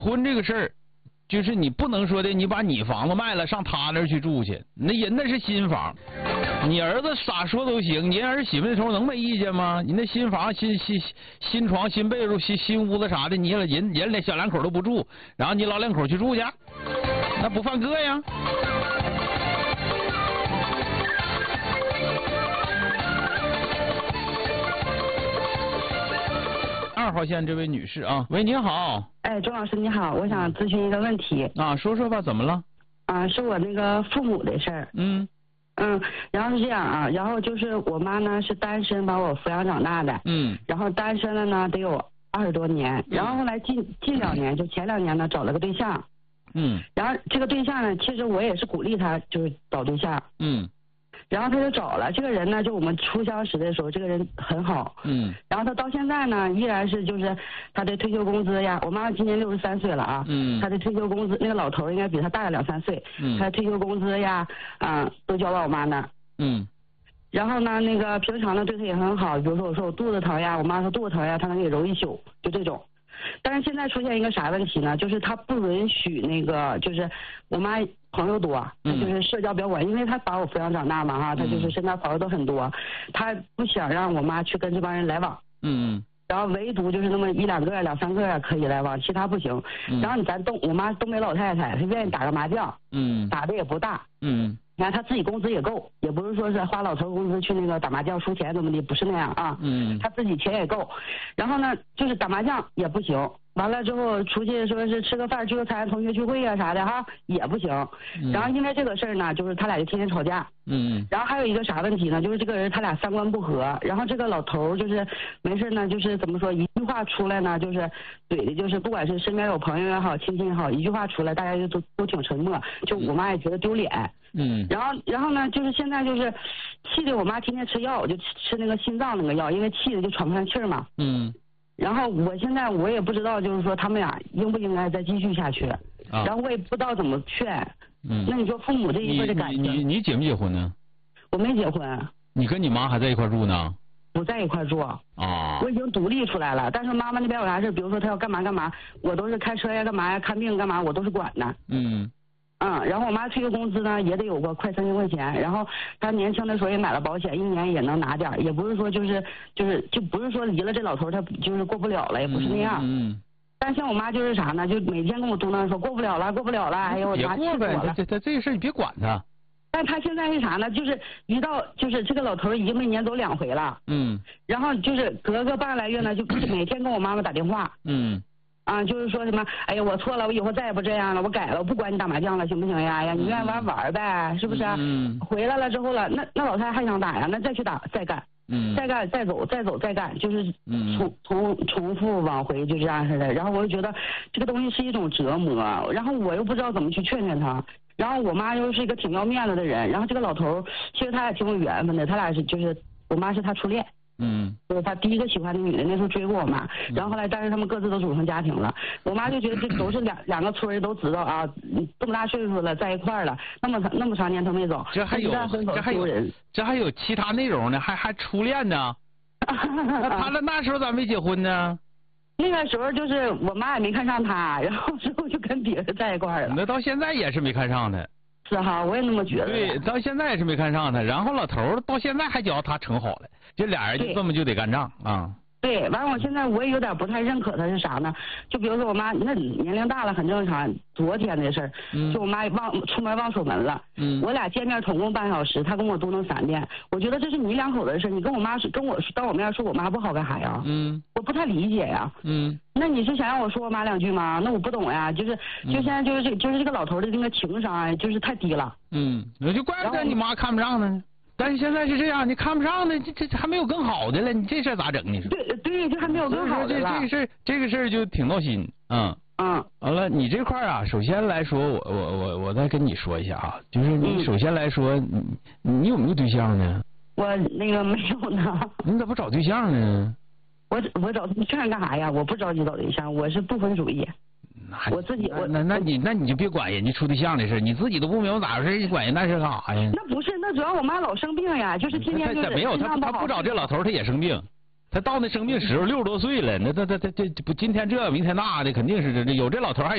婚这个事儿，就是你不能说的，你把你房子卖了上他那儿去住去，那人那是新房，你儿子咋说都行，你儿媳妇那时候能没意见吗？你那新房、新床、新被褥、新屋子啥的，你人连小两口都不住，然后你老两口去住去，那不犯个呀？2号线这位女士啊，喂，你好。 哎，钟老师你好，我想咨询一个问题。 啊，说说吧，怎么了？ 啊，是我那个父母的事儿。然后是这样啊，然后就是我妈呢是单身把我抚养长大的。然后单身了呢得有20多年，然后后来近2年，就前2年呢找了个对象。然后这个对象呢，其实我也是鼓励他就是找对象。然后他就找了这个人呢，就我们初相识的时候，这个人很好。然后他到现在呢，依然是就是他的退休工资呀，我妈今年63岁了啊。他的退休工资，那个老头应该比他大了2、3岁。他的退休工资呀，都交到我妈那儿。然后呢，那个平常呢对他也很好，比如说我说我肚子疼呀，我妈说肚子疼呀，他能给揉一宿，就这种。但是现在出现一个啥问题呢？就是他不允许那个，就是我妈朋友多，他就是社交比较广，因为他把我抚养长大嘛哈，他就是身边朋友都很多，他不想让我妈去跟这帮人来往。然后唯独就是那么1、2个、2、3个可以来往，其他不行。然后我妈东北老太太，她愿意打个麻将，打的也不大。你看她自己工资也够，也不是说是花老头工资去那个打麻将输钱怎么的，不是那样啊。她自己钱也够，然后呢就是打麻将也不行，完了之后出去说是吃个饭聚个餐同学聚会啊啥的哈也不行。然后因为这个事儿呢，就是他俩就天天吵架。然后还有一个啥问题呢，就是这个人他俩3观不合，然后这个老头就是没事呢，就是怎么说一句话出来呢，就是怼的就是不管是身边有朋友也好亲戚也好，一句话出来大家就都挺沉默，就我妈也觉得丢脸。然后呢，就是现在就是气的我妈天天吃药，就吃那个心脏那个药，因为气的就喘不上气儿嘛。然后现在我也不知道，就是说他们俩应不应该再继续下去，然后我也不知道怎么劝。那你说父母这一辈的感情， 你结没结婚呢？ 我没结婚。 你跟你妈还在一块住呢？ 不在一块住。我已经独立出来了，但是妈妈那边有啥事，比如说她要干嘛干嘛，我都是开车呀干嘛呀看病干嘛，我都是管的。然后我妈退休工资呢也得有个快3000块钱，然后她年轻的时候也买了保险，1年也能拿点，也不是说就不是说离了这老头他就是过不了了，也不是那样。但像我妈就是啥呢，就每天跟我嘟囔说过不了了，哎呦我妈气死我了。 这个事你别管他。 但他现在是啥呢？就是一到就是这个老头已经每年走2回了。然后就是隔个半来月呢，就每天跟我妈妈打电话。就是说什么，哎呀，我错了，我以后再也不这样了，我改了，我不管你打麻将了，行不行呀？你愿意玩呗，是不是？回来了之后了，那老太太还想打呀？那再去打，再干，再干，再走，再干，就是重复往回就这样似的。然后我就觉得这个东西是一种折磨，然后我又不知道怎么去劝他。然后我妈又是一个挺要面子的人，然后这个老头其实他也挺有缘分的，他俩就是我妈是他初恋。就是他第一个喜欢的女的，那时候追过我妈，然后后来但是他们各自都组成家庭了，我妈就觉得这都是两个村人都知道啊，这么大岁数了在一块了，那么长年都没走， 这还有其他内容呢，还初恋呢，他那时候咋没结婚呢？ 那个时候就是我妈也没看上他，然后之后就跟别人在一块了。 那到现在也是没看上他。 是哈，我也那么觉得。 对，到现在也是没看上他，然后老头到现在还觉他成好了，这俩人就这么就得干仗啊。 对，完了我现在我也有点不太认可他是啥呢？就比如说我妈那年龄大了很正常，昨天的事儿，就我妈出门忘锁门了，我俩见面总共半小时，她跟我嘟囔3遍，我觉得这是你2口子的事，你跟我妈跟我当我面说我妈不好干啥呀？我不太理解呀。那你是想让我说我妈2句吗？那我不懂呀，就现在就是这个老头的那个情商就是太低了。 那就怪不得你妈看不上他呢。但是现在是这样，你看不上呢，这还没有更好的了，你这事咋整？你说？ 对，这还没有更好的了。 这个事儿就挺闹心。完了，你这块啊，首先来说，我再跟你说一下啊，就是你首先来说，你有没有对象呢？ 我那个没有呢。 你咋不找对象呢？ 我找对象干啥呀？我不着急找对象，我是不婚主义。我自己那你就别管人家处对象的事，你自己都不明白咋回事，你管人那事干啥呀？ 那不是，那主要我妈老生病呀，就是天天就是没有他不找这老头他也生病，他到那生病时候60多岁了，那他不今天这明天那的，肯定是有这老头还。